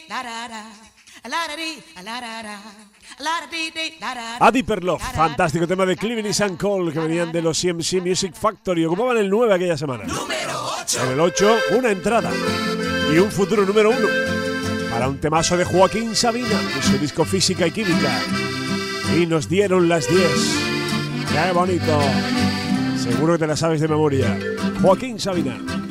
Adi Perloff, fantástico tema de Cleveland y St. Cole, que venían de los CMC Music Factory, ocupaban el 9 aquella semana. En el 8, una entrada y un futuro número 1 para un temazo de Joaquín Sabina y su disco Física y Química. Y nos dieron las 10. ¡Qué bonito! Seguro que te la sabes de memoria. Joaquín Sabina.